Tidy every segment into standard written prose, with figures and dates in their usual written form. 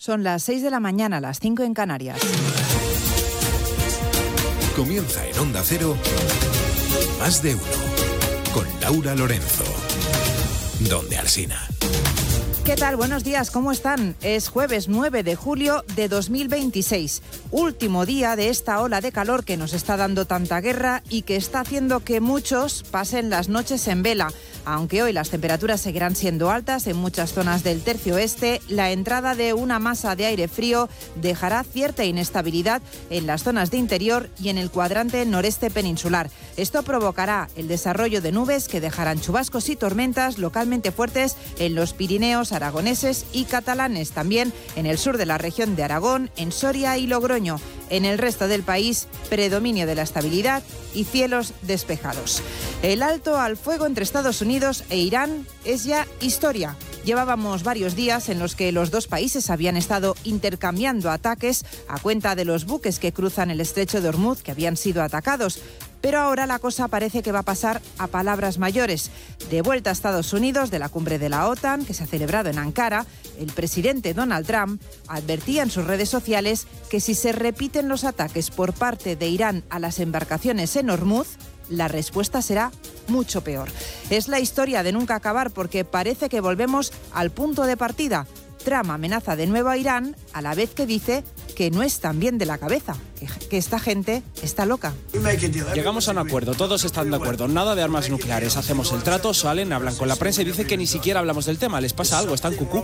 Son las 6 de la mañana, las 5 en Canarias. Comienza en Onda Cero, Más de Uno, con Laura Lorenzo. Donde Alsina. ¿Qué tal? Buenos días, ¿cómo están? Es jueves 9 de julio de 2026, último día de esta ola de calor que nos está dando tanta guerra y que está haciendo que muchos pasen las noches en vela. Aunque hoy las temperaturas seguirán siendo altas en muchas zonas del tercio oeste, la entrada de una masa de aire frío dejará cierta inestabilidad en las zonas de interior y en el cuadrante noreste peninsular. Esto provocará el desarrollo de nubes que dejarán chubascos y tormentas localmente fuertes en los Pirineos aragoneses y catalanes, también en el sur de la región de Aragón, en Soria y Logroño. En el resto del país, predominio de la estabilidad y cielos despejados. El alto al fuego entre Estados Unidos e Irán es ya historia. Llevábamos varios días en los que los dos países habían estado intercambiando ataques a cuenta de los buques que cruzan el estrecho de Hormuz que habían sido atacados. Pero ahora la cosa parece que va a pasar a palabras mayores. De vuelta a Estados Unidos de la cumbre de la OTAN, que se ha celebrado en Ankara, el presidente Donald Trump advertía en sus redes sociales que si se repiten los ataques por parte de Irán a las embarcaciones en Hormuz, la respuesta será mucho peor. Es la historia de nunca acabar porque parece que volvemos al punto de partida. Trump amenaza de nuevo a Irán a la vez que dice que no están bien de la cabeza, que esta gente está loca. Llegamos a un acuerdo, todos están de acuerdo, nada de armas nucleares, hacemos el trato, salen, hablan con la prensa y dicen que ni siquiera hablamos del tema, les pasa algo, están cucú.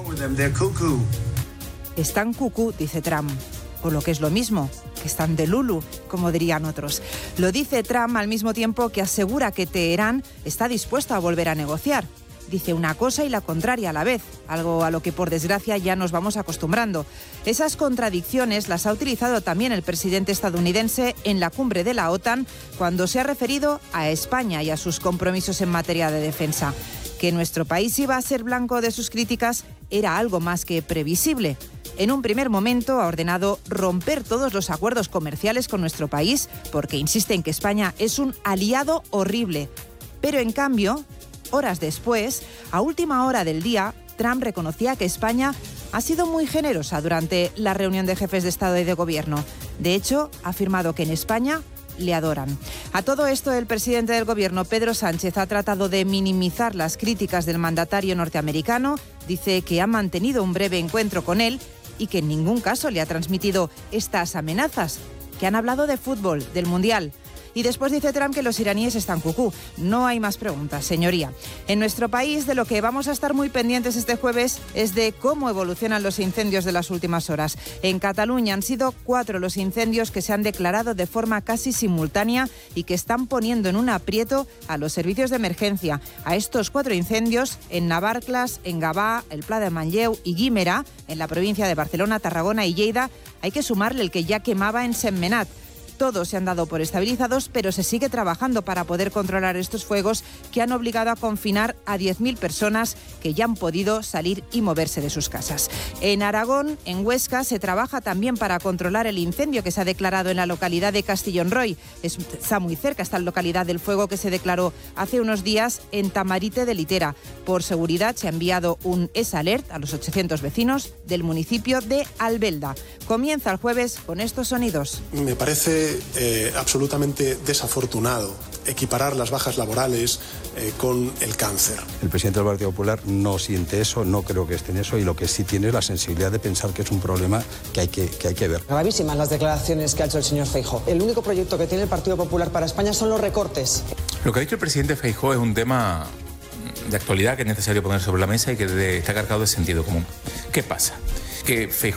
Están cucú, dice Trump, o lo que es lo mismo, que están de lulu, como dirían otros. Lo dice Trump al mismo tiempo que asegura que Teherán está dispuesto a volver a negociar. Dice una cosa y la contraria a la vez, algo a lo que por desgracia ya nos vamos acostumbrando. Esas contradicciones las ha utilizado también el presidente estadounidense en la cumbre de la OTAN cuando se ha referido a España y a sus compromisos en materia de defensa. Que nuestro país iba a ser blanco de sus críticas era algo más que previsible. En un primer momento ha ordenado romper todos los acuerdos comerciales con nuestro país porque insiste en que España es un aliado horrible. Pero en cambio, horas después, a última hora del día, Trump reconocía que España ha sido muy generosa durante la reunión de jefes de Estado y de Gobierno. De hecho, ha afirmado que en España le adoran. A todo esto, el presidente del Gobierno, Pedro Sánchez, ha tratado de minimizar las críticas del mandatario norteamericano. Dice que ha mantenido un breve encuentro con él y que en ningún caso le ha transmitido estas amenazas, que han hablado de fútbol, del Mundial. Y después dice Trump que los iraníes están cucú. No hay más preguntas, señoría. En nuestro país, de lo que vamos a estar muy pendientes este jueves es de cómo evolucionan los incendios de las últimas horas. En Cataluña han sido 4 los incendios que se han declarado de forma casi simultánea y que están poniendo en un aprieto a los servicios de emergencia. A estos 4 incendios, en Navarcles, en Gavà, el Pla de Manlleu y Guímera, en la provincia de Barcelona, Tarragona y Lleida, hay que sumarle el que ya quemaba en Sentmenat. Todos se han dado por estabilizados, pero se sigue trabajando para poder controlar estos fuegos que han obligado a confinar a 10.000 personas que ya han podido salir y moverse de sus casas. En Aragón, en Huesca, se trabaja también para controlar el incendio que se ha declarado en la localidad de Castillonroy. Está muy cerca esta localidad del fuego que se declaró hace unos días en Tamarite de Litera. Por seguridad se ha enviado un S-Alert a los 800 vecinos del municipio de Albelda. Comienza el jueves con estos sonidos. Me parece absolutamente desafortunado equiparar las bajas laborales con el cáncer. El presidente del Partido Popular no siente eso, no creo que esté en eso y lo que sí tiene es la sensibilidad de pensar que es un problema que hay que ver. Gravísimas las declaraciones que ha hecho el señor Feijóo. El único proyecto que tiene el Partido Popular para España son los recortes. Lo que ha dicho el presidente Feijóo es un tema de actualidad que es necesario poner sobre la mesa y que está cargado de sentido común. ¿Qué pasa? Que Feijóo